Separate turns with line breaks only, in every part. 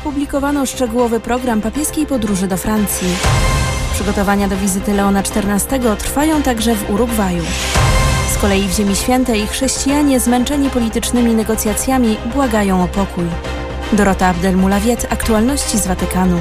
opublikowano szczegółowy program papieskiej podróży do Francji. Przygotowania do wizyty Leona XIV trwają także w Urugwaju. Z kolei w Ziemi Świętej chrześcijanie zmęczeni politycznymi negocjacjami błagają o pokój. Dorota Abdelmulawiet, aktualności z Watykanu.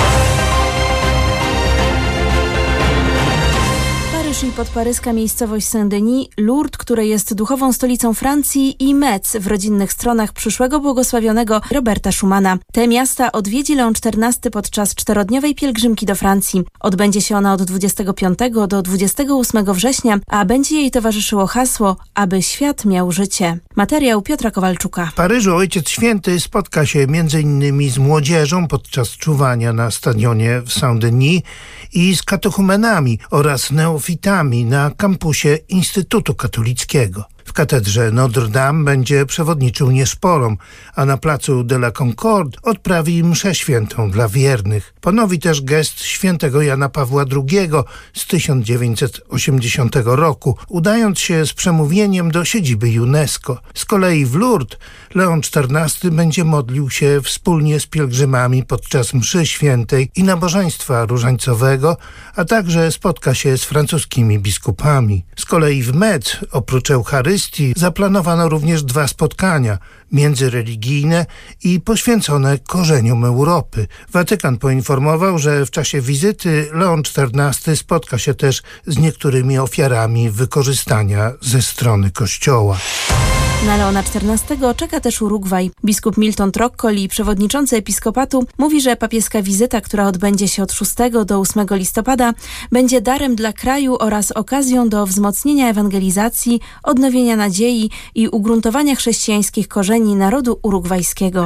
I podparyska miejscowość Saint-Denis, Lourdes, które jest duchową stolicą Francji, i Metz w rodzinnych stronach przyszłego błogosławionego Roberta Schumana. Te miasta odwiedzi Leon XIV podczas 4-dniowej pielgrzymki do Francji. Odbędzie się ona od 25 do 28 września, a będzie jej towarzyszyło hasło „Aby świat miał życie”. Materiał Piotra Kowalczuka.
W Paryżu Ojciec Święty spotka się m.in. z młodzieżą podczas czuwania na stadionie w Saint-Denis i z katechumenami oraz neofitami na kampusie Instytutu Katolickiego. W katedrze Notre Dame będzie przewodniczył nieszporą, a na placu de la Concorde odprawi mszę świętą dla wiernych. Ponowi też gest świętego Jana Pawła II z 1980 roku, udając się z przemówieniem do siedziby UNESCO. Z kolei w Lourdes Leon XIV będzie modlił się wspólnie z pielgrzymami podczas mszy świętej i nabożeństwa różańcowego, a także spotka się z francuskimi biskupami. Z kolei w Metz, oprócz Eucharystii, zaplanowano również 2 spotkania międzyreligijne i poświęcone korzeniom Europy. Watykan poinformował, że w czasie wizyty Leon XIV spotka się też z niektórymi ofiarami wykorzystania ze strony Kościoła.
Na Leona XIV czeka też Urugwaj. Biskup Milton Troccoli, przewodniczący episkopatu, mówi, że papieska wizyta, która odbędzie się od 6 do 8 listopada, będzie darem dla kraju oraz okazją do wzmocnienia ewangelizacji, odnowienia nadziei i ugruntowania chrześcijańskich korzeni narodu urugwajskiego.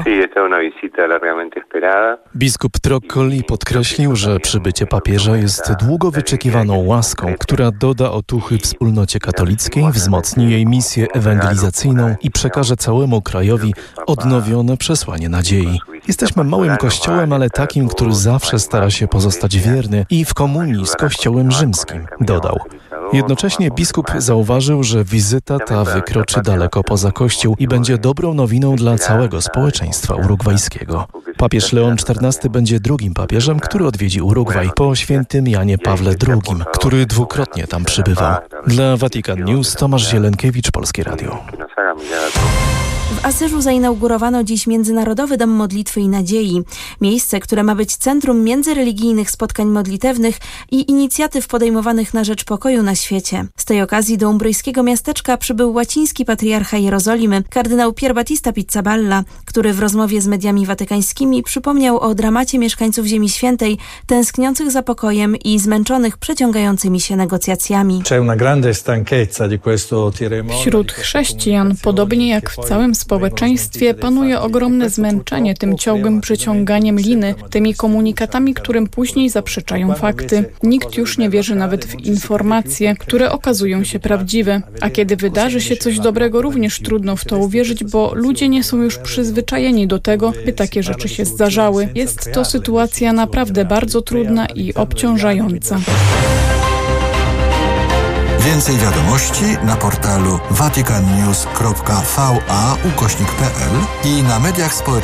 Biskup Troccoli podkreślił, że przybycie papieża jest długo wyczekiwaną łaską, która doda otuchy wspólnocie katolickiej, wzmocni jej misję ewangelizacyjną i przekaże całemu krajowi odnowione przesłanie nadziei. Jesteśmy małym kościołem, ale takim, który zawsze stara się pozostać wierny i w komunii z Kościołem Rzymskim, dodał. Jednocześnie biskup zauważył, że wizyta ta wykroczy daleko poza Kościół i będzie dobrą nowiną dla całego społeczeństwa urugwajskiego. Papież Leon XIV będzie drugim papieżem, który odwiedzi Urugwaj po świętym Janie Pawle II, który dwukrotnie tam przybywał. Dla Vatican News Tomasz Zielenkiewicz, Polskie Radio.
W Asyżu zainaugurowano dziś Międzynarodowy Dom Modlitwy i Nadziei. Miejsce, które ma być centrum międzyreligijnych spotkań modlitewnych i inicjatyw podejmowanych na rzecz pokoju na świecie. Z tej okazji do umbryjskiego miasteczka przybył łaciński patriarcha Jerozolimy, kardynał Pier Battista Pizzaballa, który w rozmowie z mediami watykańskimi przypomniał o dramacie mieszkańców Ziemi Świętej, tęskniących za pokojem i zmęczonych przeciągającymi się negocjacjami.
Wśród chrześcijan, podobnie jak w całym społeczeństwie, panuje ogromne zmęczenie tym ciągłym przeciąganiem liny, tymi komunikatami, którym później zaprzeczają fakty. Nikt już nie wierzy nawet w informacje, które okazują się prawdziwe. A kiedy wydarzy się coś dobrego, również trudno w to uwierzyć, bo ludzie nie są już przyzwyczajeni do tego, by takie rzeczy się zdarzały. Jest to sytuacja naprawdę bardzo trudna i obciążająca.
Więcej wiadomości na portalu vaticannews.va/pl i na mediach społecznościowych.